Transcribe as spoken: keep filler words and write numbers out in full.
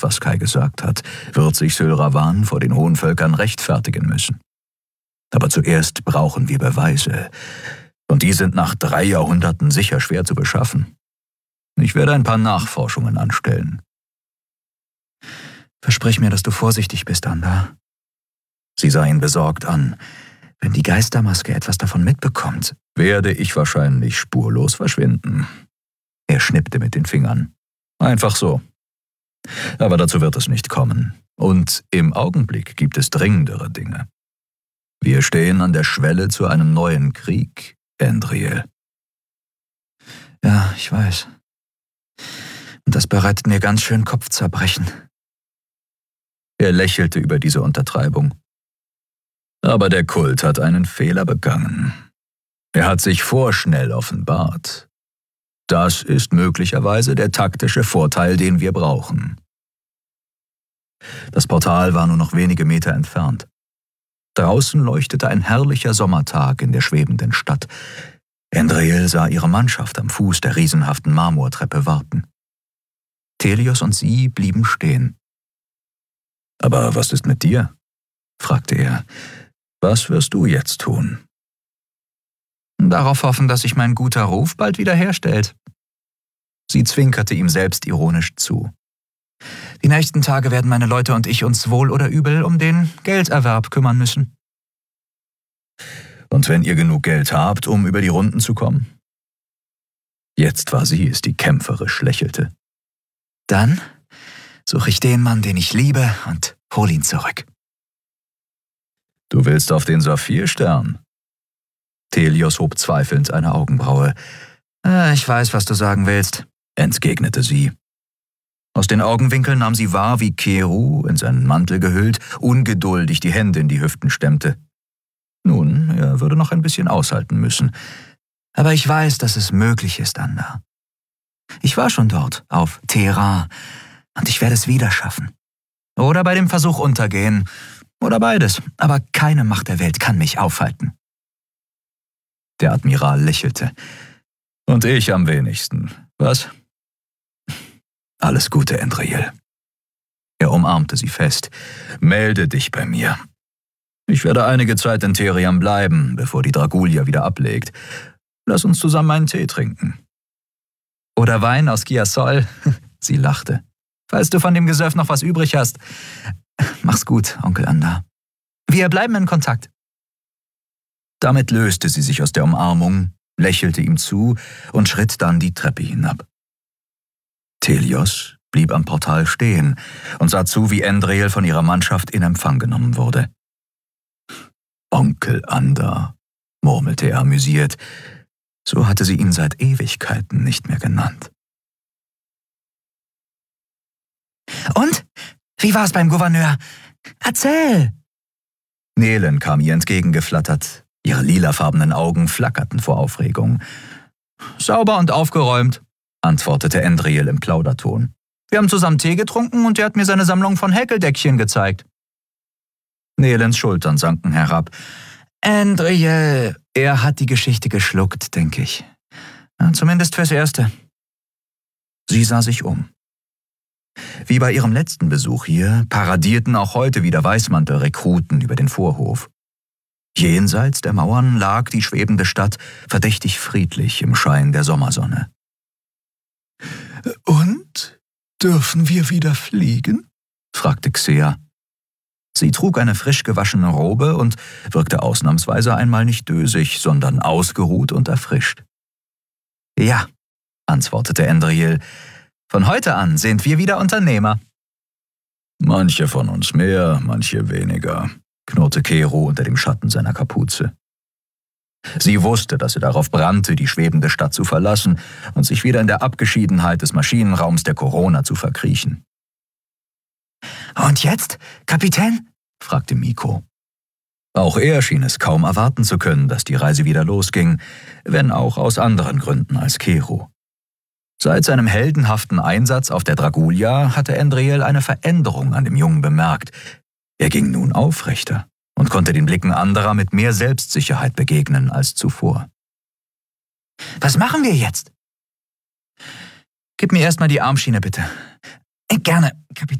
stimmt, was Kai gesagt hat, wird sich Sylravan vor den hohen Völkern rechtfertigen müssen. Aber zuerst brauchen wir Beweise, und die sind nach drei Jahrhunderten sicher schwer zu beschaffen. Ich werde ein paar Nachforschungen anstellen. Versprich mir, dass du vorsichtig bist, Anda. Sie sah ihn besorgt an. Wenn die Geistermaske etwas davon mitbekommt, werde ich wahrscheinlich spurlos verschwinden. Er schnippte mit den Fingern. Einfach so. Aber dazu wird es nicht kommen. Und im Augenblick gibt es dringendere Dinge. Wir stehen an der Schwelle zu einem neuen Krieg, Andriel. Ja, ich weiß. Und das bereitet mir ganz schön Kopfzerbrechen. Er lächelte über diese Untertreibung. Aber der Kult hat einen Fehler begangen. Er hat sich vorschnell offenbart. Das ist möglicherweise der taktische Vorteil, den wir brauchen. Das Portal war nur noch wenige Meter entfernt. Draußen leuchtete ein herrlicher Sommertag in der schwebenden Stadt. Andriel sah ihre Mannschaft am Fuß der riesenhaften Marmortreppe warten. Telios und sie blieben stehen. »Aber was ist mit dir?« fragte er. »Was wirst du jetzt tun?« »Darauf hoffen, dass sich mein guter Ruf bald wiederherstellt.« Sie zwinkerte ihm selbstironisch zu. »Die nächsten Tage werden meine Leute und ich uns wohl oder übel um den Gelderwerb kümmern müssen.« »Und wenn ihr genug Geld habt, um über die Runden zu kommen?« Jetzt war sie es, die kämpferisch lächelte. »Dann suche ich den Mann, den ich liebe, und hol ihn zurück.« »Du willst auf den Saphirstern?« Telios hob zweifelnd eine Augenbraue. Äh, »Ich weiß, was du sagen willst«, entgegnete sie. Aus den Augenwinkeln nahm sie wahr, wie Keru, in seinen Mantel gehüllt, ungeduldig die Hände in die Hüften stemmte. Nun, er würde noch ein bisschen aushalten müssen. »Aber ich weiß, dass es möglich ist, Anda. Ich war schon dort, auf Terra, und ich werde es wieder schaffen. Oder bei dem Versuch untergehen, oder beides, aber keine Macht der Welt kann mich aufhalten.« Der Admiral lächelte. »Und ich am wenigsten, was?« »Alles Gute, Andriel.« Er umarmte sie fest. »Melde dich bei mir. Ich werde einige Zeit in Theriam bleiben, bevor die Dragulia wieder ablegt. Lass uns zusammen einen Tee trinken.« »Oder Wein aus Chiassol?« Sie lachte. »Falls du von dem Gesöff noch was übrig hast. Mach's gut, Onkel Anda. Wir bleiben in Kontakt.« Damit löste sie sich aus der Umarmung, lächelte ihm zu und schritt dann die Treppe hinab. Telios blieb am Portal stehen und sah zu, wie Andriel von ihrer Mannschaft in Empfang genommen wurde. »Onkel Anda«, murmelte er amüsiert. So hatte sie ihn seit Ewigkeiten nicht mehr genannt. »Und? Wie war's beim Gouverneur? Erzähl!« Nelen kam ihr entgegengeflattert. Ihre lilafarbenen Augen flackerten vor Aufregung. »Sauber und aufgeräumt«, antwortete Andriel im Plauderton. »Wir haben zusammen Tee getrunken und er hat mir seine Sammlung von Häkeldeckchen gezeigt.« Nelens Schultern sanken herab. »Andriel, er hat die Geschichte geschluckt, denke ich. Zumindest fürs Erste.« Sie sah sich um. Wie bei ihrem letzten Besuch hier paradierten auch heute wieder Weißmantel-Rekruten über den Vorhof. Jenseits der Mauern lag die schwebende Stadt verdächtig friedlich im Schein der Sommersonne. »Und? Dürfen wir wieder fliegen?« fragte Xea. Sie trug eine frisch gewaschene Robe und wirkte ausnahmsweise einmal nicht dösig, sondern ausgeruht und erfrischt. »Ja«, antwortete Andriel, »von heute an sind wir wieder Unternehmer.« »Manche von uns mehr, manche weniger«, knurrte Keru unter dem Schatten seiner Kapuze. Sie wusste, dass er darauf brannte, die schwebende Stadt zu verlassen und sich wieder in der Abgeschiedenheit des Maschinenraums der Corona zu verkriechen. »Und jetzt, Kapitän?« fragte Miko. Auch er schien es kaum erwarten zu können, dass die Reise wieder losging, wenn auch aus anderen Gründen als Keru. Seit seinem heldenhaften Einsatz auf der Dragulia hatte Andriel eine Veränderung an dem Jungen bemerkt. Er ging nun aufrechter und konnte den Blicken anderer mit mehr Selbstsicherheit begegnen als zuvor. »Was machen wir jetzt?« »Gib mir erstmal die Armschiene, bitte.« »Gerne, Kapitän.«